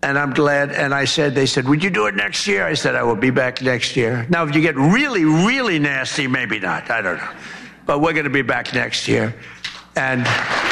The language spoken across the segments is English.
And I'm glad. And they said, would you do it next year? I said, I will be back next year. Now, if you get really, really nasty, maybe not. I don't know. But we're going to be back next year. And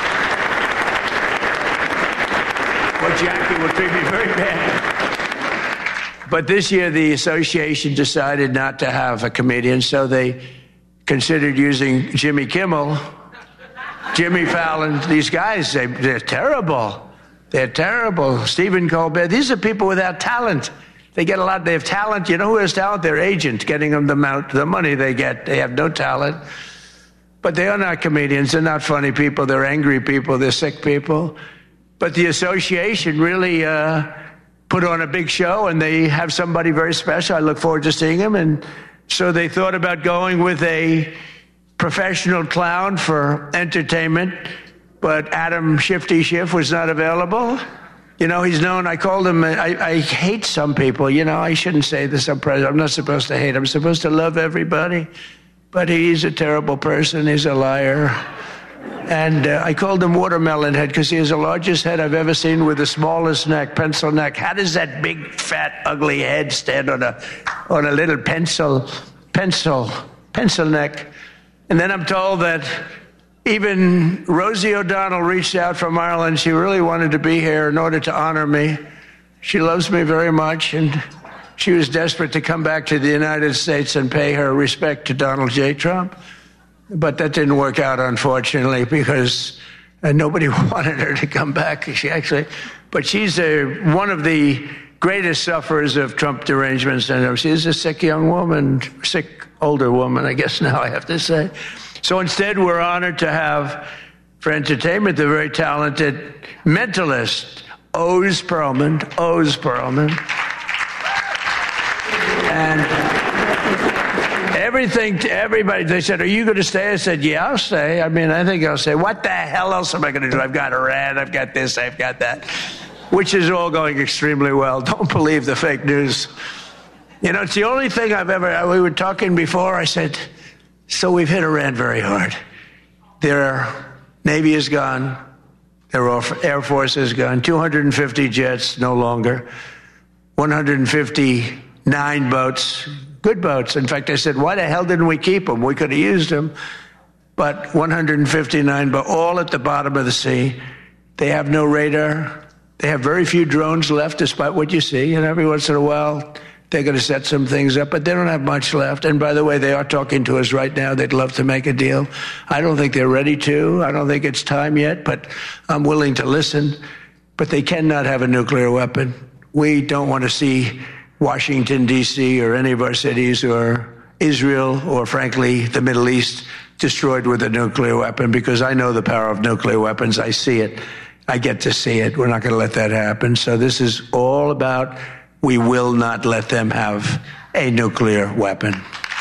Jackie will treat me very bad. But this year, the association decided not to have a comedian, so they considered using Jimmy Kimmel, Jimmy Fallon. These guys, they're terrible. They're terrible. Stephen Colbert. These are people without talent. They get a lot. They have talent. You know who has talent? Their agent, getting them the money they get. They have no talent. But they are not comedians. They're not funny people. They're angry people. They're sick people. But the association really put on a big show, and they have somebody very special. I look forward to seeing him. And so they thought about going with a professional clown for entertainment. But Adam Shifty Schiff was not available. You know, he's known, I called him, I hate some people. You know, I shouldn't say this. I'm not supposed to hate. I'm supposed to love everybody. But he's a terrible person. He's a liar. And I called him Watermelon Head because he has the largest head I've ever seen with the smallest neck, pencil neck. How does that big, fat, ugly head stand on a little pencil neck? And then I'm told that even Rosie O'Donnell reached out from Ireland. She really wanted to be here in order to honor me. She loves me very much, and she was desperate to come back to the United States and pay her respect to Donald J. Trump. But that didn't work out, unfortunately, because nobody wanted her to come back. But she's one of the greatest sufferers of Trump derangement syndrome. She's a sick young woman, sick older woman, I guess now I have to say. So instead, we're honored to have, for entertainment, the very talented mentalist, Oz Perlman. And everything to everybody, they said, are you going to stay? I said, yeah, I'll stay. I mean, I think I'll stay. What the hell else am I going to do? I've got a rant, I've got this, I've got that, which is all going extremely well. Don't believe the fake news. You know, it's the only thing we were talking before, I said, so we've hit Iran very hard. Their Navy is gone. Their Air Force is gone. 250 jets, no longer. 159 boats, good boats. In fact, I said, why the hell didn't we keep them? We could have used them. But 159, but all at the bottom of the sea. They have no radar. They have very few drones left, despite what you see. And every once in a while, they're going to set some things up, but they don't have much left. And by the way, they are talking to us right now. They'd love to make a deal. I don't think they're ready to. I don't think it's time yet, but I'm willing to listen. But they cannot have a nuclear weapon. We don't want to see Washington, D.C., or any of our cities, or Israel, or frankly, the Middle East, destroyed with a nuclear weapon, because I know the power of nuclear weapons. I see it. I get to see it. We're not going to let that happen. So this is all about, we will not let them have a nuclear weapon.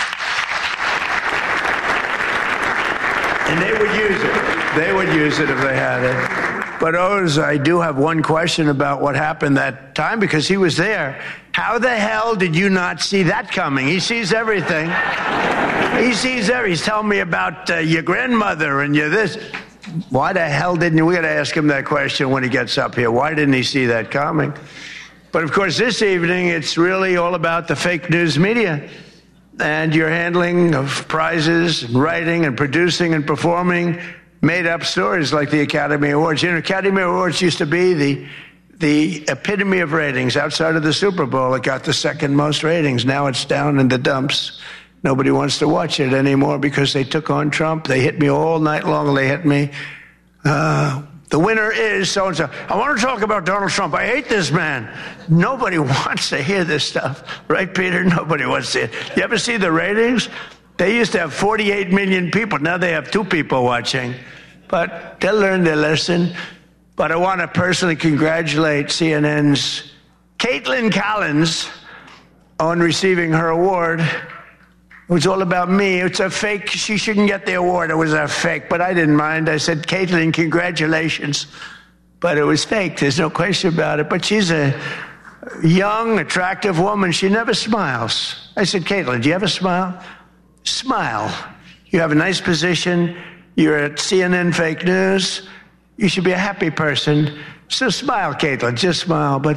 And they would use it. They would use it if they had it. But Oz, I do have one question about what happened that time, because he was there. How the hell did you not see that coming? He sees everything. He sees everything. He's telling me about your grandmother and your this. Why the hell didn't you? We got to ask him that question when he gets up here. Why didn't he see that coming? But of course, this evening, it's really all about the fake news media and your handling of prizes and writing and producing and performing made-up stories like the Academy Awards. You know, Academy Awards used to be the epitome of ratings. Outside of the Super Bowl, it got the second most ratings. Now it's down in the dumps. Nobody wants to watch it anymore because they took on Trump. They hit me all night long. They hit me. The winner is so-and-so. I want to talk about Donald Trump. I hate this man. Nobody wants to hear this stuff. Right, Peter? Nobody wants to hear it. You ever see the ratings? They used to have 48 million people. Now they have 2 people watching. But they'll learn their lesson. But I want to personally congratulate CNN's Caitlin Collins on receiving her award. It was all about me. It's a fake. She shouldn't get the award. It was a fake. But I didn't mind. I said, Caitlin, congratulations. But it was fake. There's no question about it. But she's a young, attractive woman. She never smiles. I said, Caitlin, do you ever smile? Smile. You have a nice position. You're at CNN Fake News. You should be a happy person. So smile, Caitlin. Just smile. But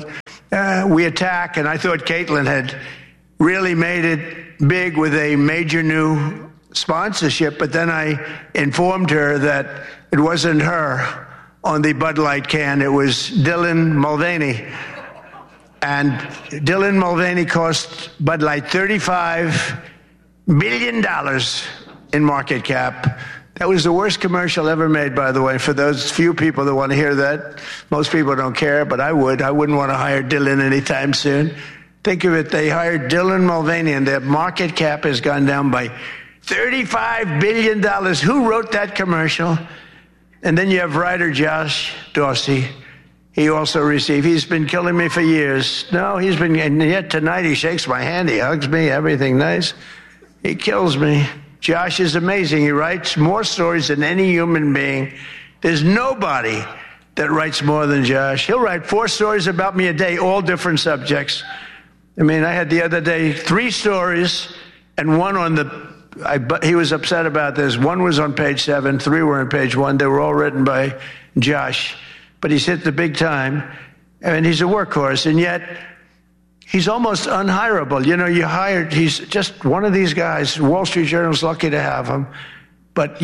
we attack, and I thought Caitlyn had really made it big with a major new sponsorship, but then I informed her that it wasn't her on the Bud Light can, it was Dylan Mulvaney. And Dylan Mulvaney cost Bud Light $35 billion in market cap. That was the worst commercial ever made, by the way, for those few people that want to hear that. Most people don't care, but I would. I wouldn't want to hire Dylan anytime soon. Think of it, they hired Dylan Mulvaney, and their market cap has gone down by $35 billion. Who wrote that commercial? And then you have writer Josh Dorsey. He also received, he's been killing me for years. No, and yet tonight he shakes my hand, he hugs me, everything nice. He kills me. Josh is amazing. He writes more stories than any human being. There's nobody that writes more than Josh. He'll write 4 stories about me a day, all different subjects. I mean, I had the other day 3 stories, and one on he was upset about this. 1 was on page 7, 3 were on page 1. They were all written by Josh. But he's hit the big time, and he's a workhorse, and yet he's almost unhirable. You know, he's just one of these guys. Wall Street Journal's lucky to have him, but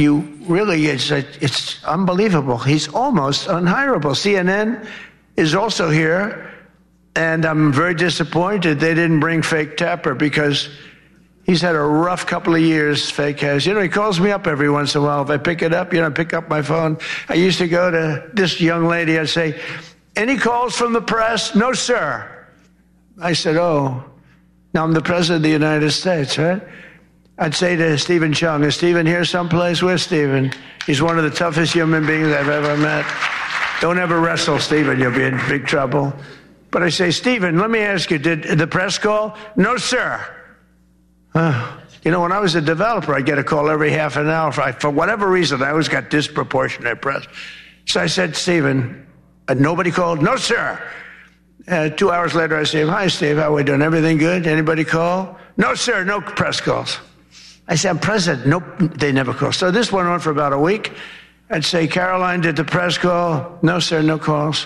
it's unbelievable. He's almost unhirable. CNN is also here, and I'm very disappointed they didn't bring Fake Tapper, because he's had a rough couple of years, Fake has. You know, he calls me up every once in a while. If I pick it up, I pick up my phone. I used to go to this young lady. I'd say, any calls from the press? No, sir. I said, oh, now I'm the president of the United States, right? I'd say to Stephen Chung, is Stephen here someplace? Where's Stephen? He's one of the toughest human beings I've ever met. Don't ever wrestle Stephen. You'll be in big trouble. But I say, Stephen, let me ask you, did the press call? No, sir. You know, when I was a developer, I'd get a call every half an hour. For whatever reason, I always got disproportionate press. So I said, Stephen, nobody called? No, sir. 2 hours later, I say, hi, Steve, how are we doing? Everything good? Anybody call? No, sir, no press calls. I said, I'm president. Nope, they never call. So this went on for about a week. I'd say, Caroline, did the press call? No, sir, no calls.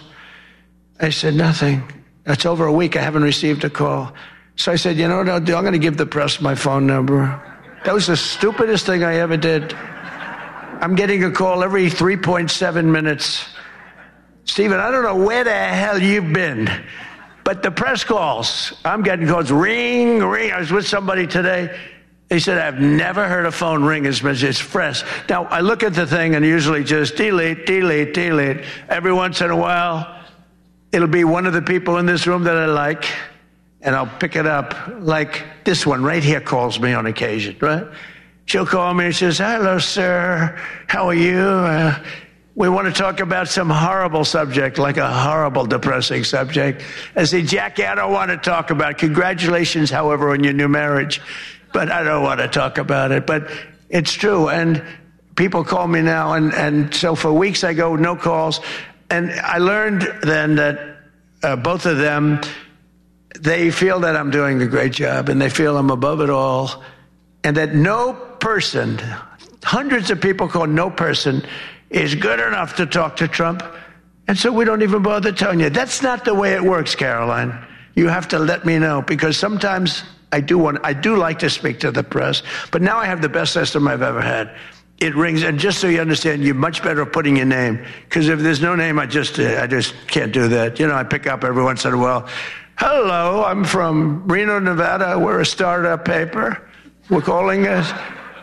I said, nothing. It's over a week. I haven't received a call. So I said, you know what I'll do? I'm going to give the press my phone number. That was the stupidest thing I ever did. I'm getting a call every 3.7 minutes. Stephen, I don't know where the hell you've been, but the press calls, I'm getting calls, ring, ring. I was with somebody today. They said, I've never heard a phone ring as much as fresh. Now, I look at the thing and usually just delete, delete, delete. Every once in a while, it'll be one of the people in this room that I like, and I'll pick it up. Like this one right here calls me on occasion, right? She'll call me and she says, hello, sir. How are you? We want to talk about some horrible subject, like a horrible, depressing subject. I say, Jackie, I don't want to talk about it. Congratulations, however, on your new marriage. But I don't want to talk about it. But it's true. And people call me now. And so for weeks I go, no calls. And I learned then that both of them, they feel that I'm doing a great job, and they feel I'm above it all, and that no person, hundreds of people call no person, is good enough to talk to Trump. And so we don't even bother telling you. That's not the way it works, Caroline. You have to let me know, because sometimes I do like to speak to the press, but now I have the best system I've ever had. It rings, and just so you understand, you're much better at putting your name, because if there's no name, I just can't do that. You know, I pick up every once in a while. Hello, I'm from Reno, Nevada. We're a startup paper. We're calling us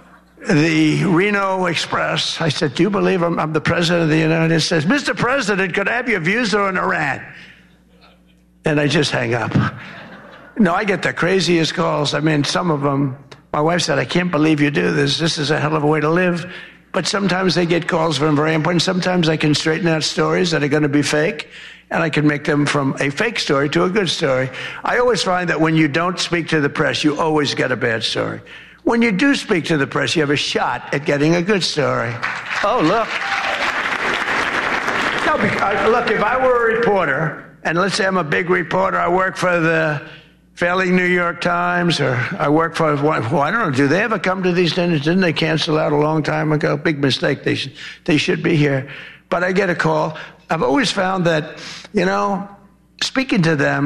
the Reno Express. I said, do you believe I'm the president of the United States? Mr. President, could I have your views on Iran? And I just hang up. No, I get the craziest calls. I mean, some of them, my wife said, I can't believe you do this. This is a hell of a way to live. But sometimes they get calls from very important. Sometimes I can straighten out stories that are going to be fake, and I can make them from a fake story to a good story. I always find that when you don't speak to the press, you always get a bad story. When you do speak to the press, you have a shot at getting a good story. Oh, look. No, look, if I were a reporter, and let's say I'm a big reporter, I work for the Failing New York Times, or I work for, well, I don't know, do they ever come to these dinners? Didn't they cancel out a long time ago? Big mistake. They should be here. But I get a call. I've always found that, you know, speaking to them,